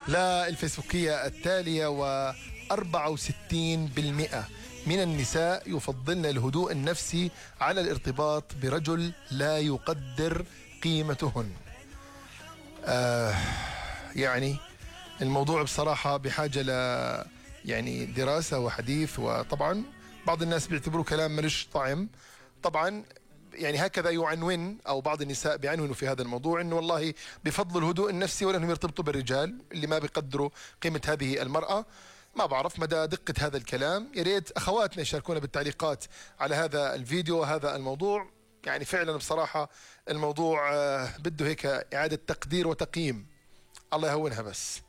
للفيسبوكية التالية، و64% من النساء يفضلن الهدوء النفسي على الارتباط برجل لا يقدر قيمتهن. يعني الموضوع بصراحة بحاجة يعني دراسة وحديث، وطبعا بعض الناس بيعتبروه كلام ملوش طعم. طبعا يعني هكذا يعنون، أو بعض النساء بيعنونوا في هذا الموضوع إنه والله بفضل الهدوء النفسي ولا انهم يرتبطوا بالرجال اللي ما بيقدروا قيمة هذه المرأة. ما بعرف مدى دقة هذا الكلام. يا ريت أخواتنا يشاركونا بالتعليقات على هذا الفيديو وهذا الموضوع. يعني فعلا بصراحة الموضوع بده هيك إعادة تقدير وتقييم. الله يهونها بس.